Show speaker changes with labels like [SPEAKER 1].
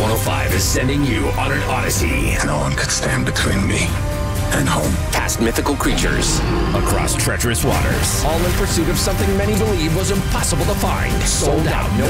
[SPEAKER 1] 105 is sending you on an odyssey.
[SPEAKER 2] No one could stand between me and home.
[SPEAKER 1] Past mythical creatures, across treacherous waters, all in pursuit of something many believe was impossible to find. Sold out, no